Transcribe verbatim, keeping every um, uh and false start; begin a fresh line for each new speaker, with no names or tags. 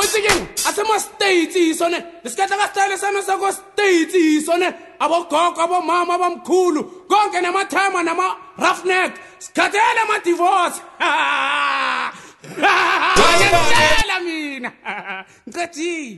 Wetsikeng asema states isone lesikhatla ka style sana sako states isone abogogo abomama abamkhulu konke namathama nama roughneck sikhathele ama divorce ngiyatshela mina ngiqedile